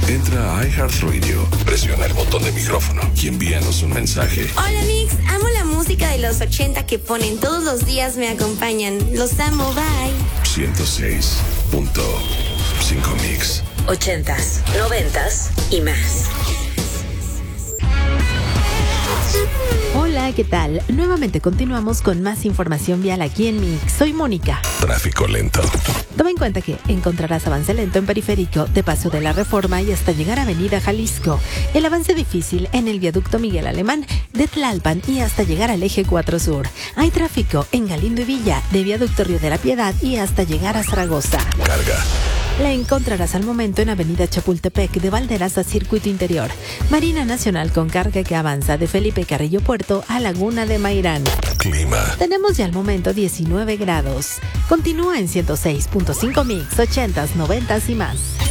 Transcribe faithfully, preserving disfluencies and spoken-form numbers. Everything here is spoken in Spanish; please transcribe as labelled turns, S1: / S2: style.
S1: Entra a iHeartRadio, presiona el botón de micrófono y envíanos un mensaje.
S2: Hola Mix, amo la música de los ochenta que ponen todos los días, me acompañan. Los amo, bye.
S1: ciento seis punto cinco Mix.
S3: Ochentas, noventas y más.
S4: Hola, ¿qué tal? Nuevamente continuamos con más información vial aquí en Mix. Soy Mónica.
S1: Tráfico lento.
S4: Toma en cuenta que encontrarás avance lento en Periférico, de Paso de la Reforma y hasta llegar a Avenida Jalisco. El avance difícil en el viaducto Miguel Alemán, de Tlalpan y hasta llegar al eje cuatro Sur. Hay tráfico en Galindo y Villa, de viaducto Río de la Piedad y hasta llegar a Zaragoza.
S1: Carga.
S4: La encontrarás al momento en Avenida Chapultepec, de Valderas a Circuito Interior. Marina Nacional con carga que avanza de Felipe Carrillo Puerto a Laguna de Mairán.
S1: Clima.
S4: Tenemos ya al momento diecinueve grados. Continúa en ciento seis punto cinco Mix, ochentas, noventas y más.